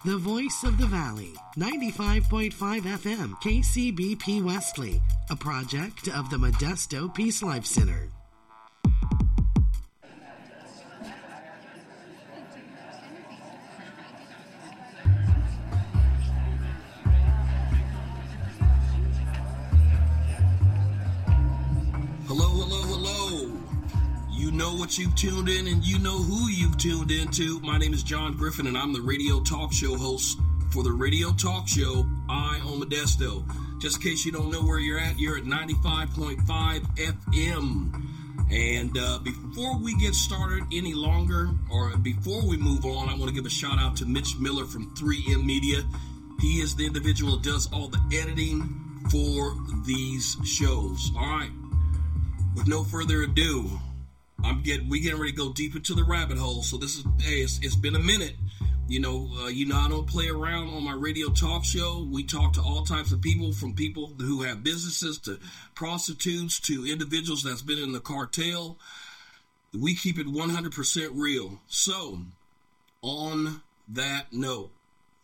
The voice of the valley, 95.5 FM, KCBP Wesley, a project of the Modesto Peace Life Center. Hello. You know what you've tuned in and you know who you've tuned into. My name is John Griffin and I'm the radio talk show host for the radio talk show Eye on Modesto. Just in case you don't know where you're at 95.5 FM. And before we get started any longer, or before we move on, I want to give a shout out to Mitch Miller from 3M Media. He is the individual that does all the editing for these shows. All right. With no further ado, we getting ready to go deep into the rabbit hole. So this is, it's been a minute. You know, I don't play around on my radio talk show. We talk to all types of people, from people who have businesses to prostitutes to individuals that's been in the cartel. We keep it 100% real. So, on that note,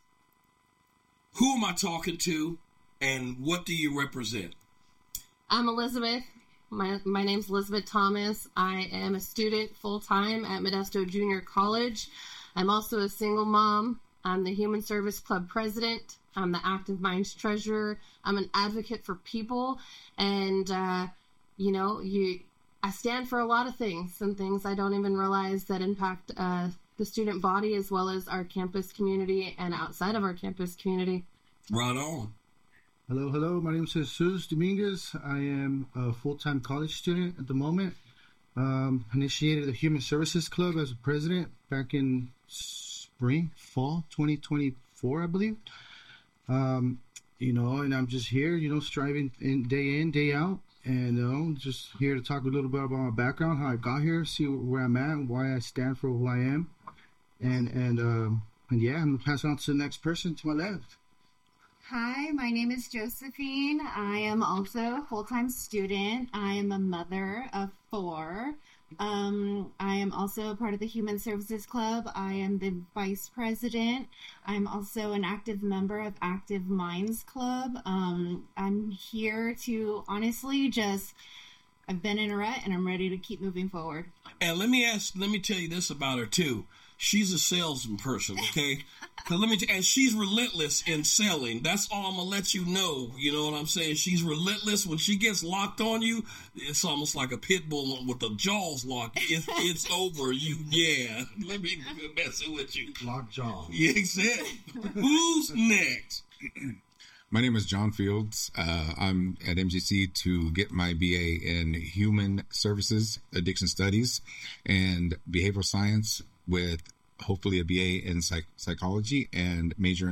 who am I talking to and what do you represent? I'm Elizabeth. My name's Elizabeth Thomas. I am a student full-time at Modesto Junior College. I'm also a single mom. I'm the Human Service Club president. I'm the Active Minds treasurer. I'm an advocate for people. And, I stand for a lot of things, some things I don't even realize that impact the student body as well as our campus community and outside of our campus community. Right on. Hello. My name is Jesus Dominguez. I am a full-time college student at the moment. Initiated the Human Services Club as a president back in fall 2024, I believe. And I'm just here, striving day in, day out. And just here to talk a little bit about my background, how I got here, see where I'm at, why I stand for who I am. And I'm going to pass it on to the next person to my left. Hi, my name is Josephine. I am also a full-time student. I am a mother of 4. I am also a part of the Human Services Club. I am the vice president. I'm also an active member of Active Minds Club. I'm here to honestly I've been in a rut and I'm ready to keep moving forward. And let me tell you this about her too. She's a salesman person, okay? And she's relentless in selling. That's all I'm going to let you know. You know what I'm saying? She's relentless. When she gets locked on you, it's almost like a pit bull with the jaws locked. It's over. Let me messing with you. Locked jaws. Yeah, exactly. Who's next? My name is John Fields. I'm at MGC to get my BA in Human Services, Addiction Studies, and Behavioral Science with hopefully a BA in psychology and major in